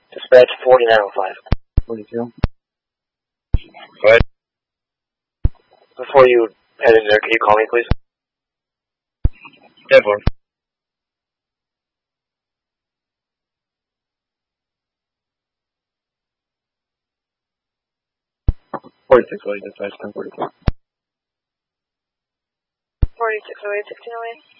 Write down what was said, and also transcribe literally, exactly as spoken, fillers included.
Dispatch forty-nine oh five. forty-two. Go ahead. Before you head in there, can you call me, please? ten four. forty-six oh eight, dispatch ten forty-four. forty-six oh eight, sixteen oh eight.